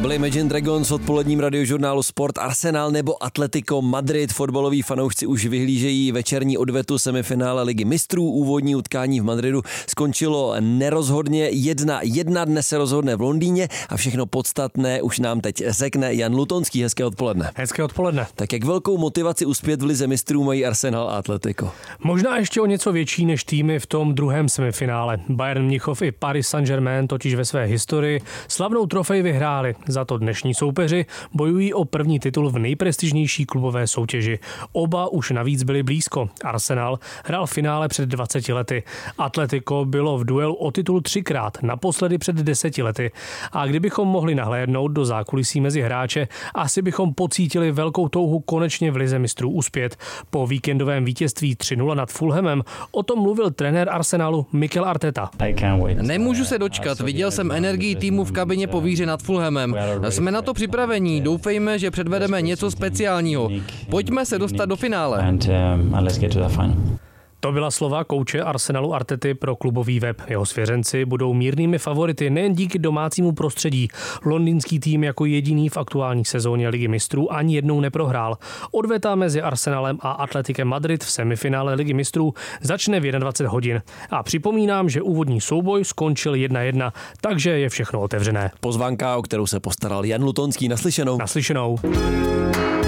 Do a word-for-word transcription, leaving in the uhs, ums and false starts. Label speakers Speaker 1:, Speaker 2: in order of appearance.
Speaker 1: byli Imagine Dragons v odpoledním radiožurnálu Sport. Arsenal nebo Atletico Madrid. Fotbaloví fanoušci už vyhlížejí večerní odvetu semifinále Ligy mistrů. Úvodní utkání v Madridu skončilo nerozhodně jedna jedna, dnes se rozhodne v Londýně a všechno podstatné už nám teď řekne Jan Lutonský. Hezké odpoledne.
Speaker 2: Hezké odpoledne.
Speaker 1: Tak jak velkou motivaci uspět v Lize mistrů mají Arsenal a Atletico?
Speaker 2: Možná ještě o něco větší než týmy v tom druhém semifinále. Bayern Mnichov i Paris Saint-Germain totiž ve své historii slavnou trofej vyhráli. Za to dnešní soupeři bojují o první titul v nejprestižnější klubové soutěži. Oba už navíc byli blízko. Arsenal hrál v finále před dvaceti lety. Atletico bylo v duelu o titul třikrát, naposledy před deseti lety. A kdybychom mohli nahlédnout do zákulisí mezi hráče, asi bychom pocítili velkou touhu konečně v Lize mistrů uspět. Po víkendovém vítězství tři nula nad Fulhamem o tom mluvil trenér Arsenalu Mikel Arteta.
Speaker 3: Nemůžu se dočkat, viděl jsem energii týmu v kabině po výhře nad Fulhamem. Jsme na to připravení, doufejme, že předvedeme něco speciálního. Pojďme se dostat do finále.
Speaker 2: To byla slova kouče Arsenalu Artety pro klubový web. Jeho svěřenci budou mírnými favority nejen díky domácímu prostředí. Londýnský tým jako jediný v aktuální sezóně Ligy mistrů ani jednou neprohrál. Odveta mezi Arsenalem a Atletikem Madrid v semifinále Ligy mistrů začne v dvacet jedna hodin. A připomínám, že úvodní souboj skončil jedna jedna, takže je všechno otevřené.
Speaker 1: Pozvánka, o kterou se postaral Jan Lutonský. Naslyšenou.
Speaker 2: Naslyšenou.